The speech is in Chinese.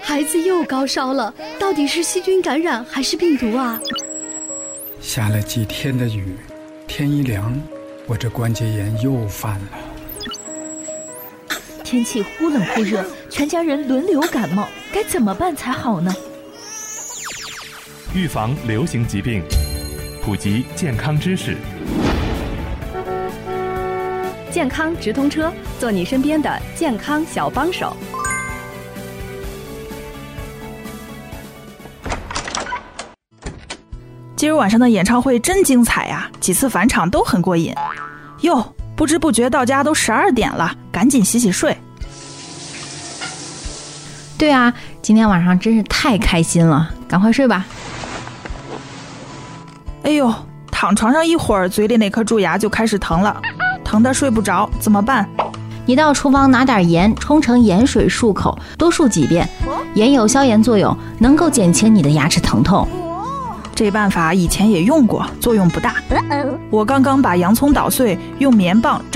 孩子又高烧了，到底是细菌感染还是病毒啊？ 下了几天的雨，天一凉，我这关节炎又犯了。 天气忽冷忽热，全家人轮流感冒，该怎么办才好呢？ 预防流行疾病，普及健康知识。 健康直通车，做你身边的健康小帮手。 今儿晚上的演唱会真精彩呀，几次返场都很过瘾。哟，不知不觉到家都12点了，赶紧洗洗睡。 对啊，今天晚上真是太开心了，赶快睡吧。 哎呦，躺床上一会儿，嘴里那颗蛀牙就开始疼了，疼得睡不着，怎么办？ 你到厨房拿点盐，冲成盐水漱口，多漱几遍。盐有消炎作用，能够减轻你的牙齿疼痛。 这办法以前也用过，作用不大。我刚刚把洋葱捣碎，用棉棒